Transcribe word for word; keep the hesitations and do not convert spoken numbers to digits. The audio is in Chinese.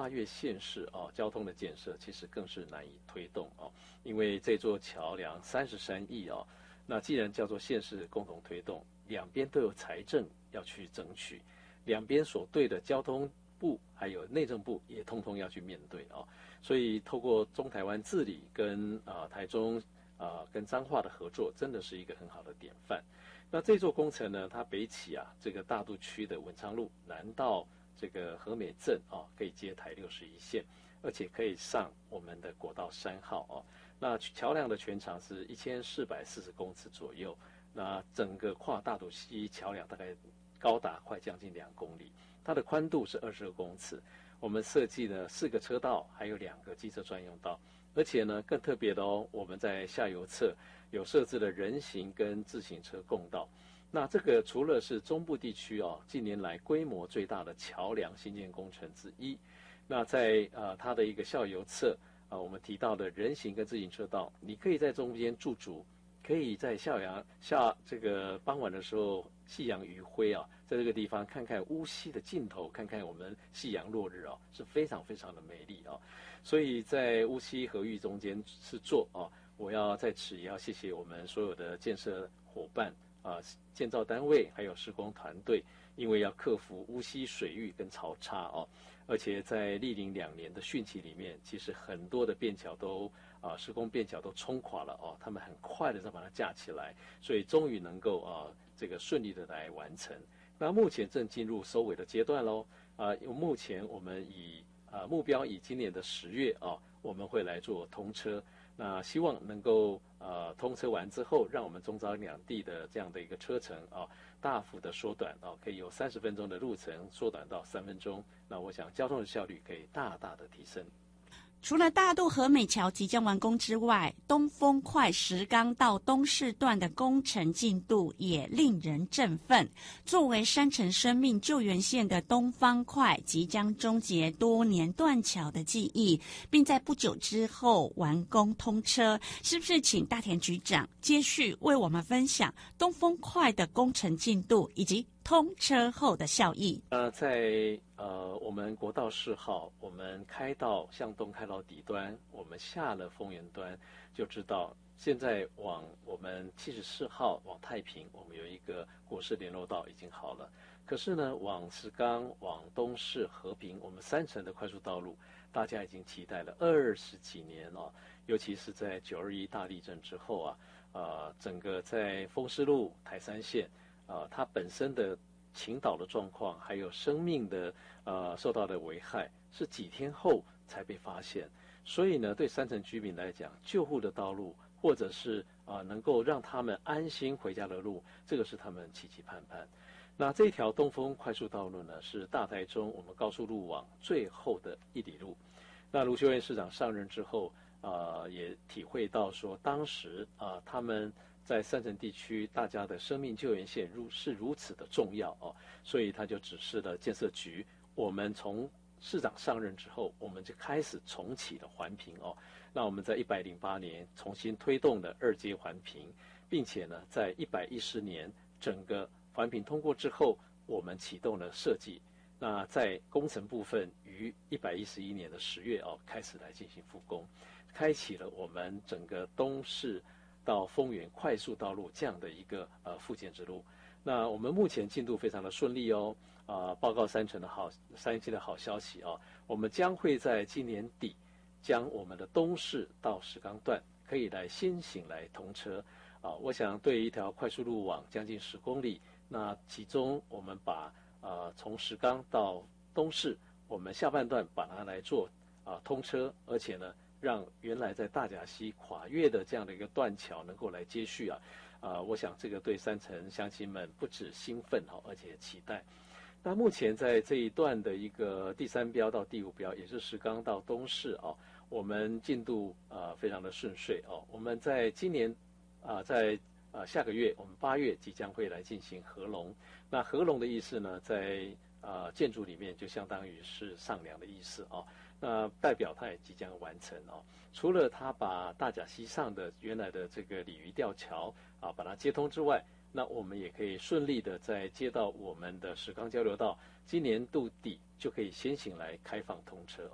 跨越县市哦交通的建设，其实更是难以推动哦，因为这座桥梁三十三亿哦，那既然叫做县市共同推动，两边都有财政要去争取，两边所对的交通部还有内政部也通通要去面对哦，所以透过中台湾治理跟啊、呃、台中啊、呃、跟彰化的合作，真的是一个很好的典范。那这座工程呢，它北起啊这个大肚区的文昌路，南到这个和美镇啊，可以接台六十一线，而且可以上我们的国道三号哦。那桥梁的全长是一千四百四十公尺左右，那整个跨大肚溪桥梁大概高达快将近两公里，它的宽度是二十二公尺。我们设计了四个车道，还有两个机车专用道，而且呢更特别的哦，我们在下游侧有设置了人行跟自行车共道。那这个除了是中部地区哦近年来规模最大的桥梁新建工程之一，那在呃它的一个下游侧啊、呃，我们提到的人行跟自行车道，你可以在中间驻足，可以在下阳下这个傍晚的时候，夕阳余晖啊，在这个地方看看乌溪的尽头，看看我们夕阳落日啊，是非常非常的美丽啊。所以在乌溪河域中间是做啊，我要在此也要谢谢我们所有的建设伙伴啊、建造单位还有施工团队，因为要克服乌溪水域跟潮差哦，而且在历经两年的汛期里面，其实很多的便桥都啊施工便桥都冲垮了哦，他们很快的再把它架起来，所以终于能够啊这个顺利的来完成。那目前正进入收尾的阶段喽啊，目前我们以啊目标以今年的十月啊，我们会来做通车。那希望能够呃通车完之后，让我们中彰两地的这样的一个车程啊大幅的缩短啊，可以由三十分钟的路程缩短到三分钟。那我想交通的效率可以大大的提升。 除了大肚和美桥即将完工之外，东风快石冈到东势段的工程进度也令人振奋。作为山城生命救援线的东方快即将终结多年断桥的记忆，并在不久之后完工通车。是不是请大田局长接续为我们分享东风快的工程进度以及通车后的效益？ 呃，在呃我们国道四号，我们开到向东开到底端，我们下了丰原端，就知道现在往我们七十四号往太平，我们有一个国市联络道已经好了。可是呢，往石冈、往东势、和平，我们三层的快速道路，大家已经期待了二十几年哦。尤其是在九二一大地震之后啊，呃，整个在丰势路、台三线。啊、呃，它本身的倾倒的状况，还有生命的呃受到的危害，是几天后才被发现。所以呢，对山城居民来讲，救护的道路，或者是啊、呃、能够让他们安心回家的路，这个是他们期期盼盼。那这条东风快速道路呢，是大台中我们高速路网最后的一里路。那卢秀燕市长上任之后，啊、呃，也体会到说，当时啊、呃、他们。在山城地区，大家的生命救援线如是如此的重要哦，所以他就指示了建设局，我们从市长上任之后，我们就开始重启了环评哦。那我们在一百零八年重新推动了二阶环评，并且呢，在一百一十年整个环评通过之后，我们启动了设计。那在工程部分，于一百一十一年的十月哦，开始来进行复工，开启了我们整个东势到丰原快速道路这样的一个呃复建之路。那我们目前进度非常的顺利哦，啊、呃，报告山城的好山区的好消息哦，我们将会在今年底将我们的东势到石冈段可以来先行来通车啊、呃。我想对于一条快速路网将近十公里，那其中我们把呃从石冈到东势，我们下半段把它来做啊、呃、通车，而且呢。让原来在大甲溪跨越的这样的一个断桥能够来接续啊，啊、呃，我想这个对山城乡亲们不止兴奋哈，而且期待。那目前在这一段的一个第三标到第五标，也是石冈到东势啊，我们进度呃非常的顺遂哦。我们在今年啊、呃，在啊、呃、下个月，我们八月即将会来进行合龙。那合龙的意思呢，在啊、呃、建筑里面就相当于是上梁的意思啊。那代表它也即将完成哦。除了它把大甲溪上的原来的这个鲤鱼吊桥啊，把它接通之外，那我们也可以顺利的再接到我们的石冈交流道，今年度底就可以先行来开放通车。